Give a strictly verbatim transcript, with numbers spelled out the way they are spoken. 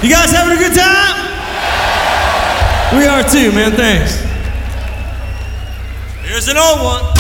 You guys having a good time? We are too, man. Thanks. Here's an old one.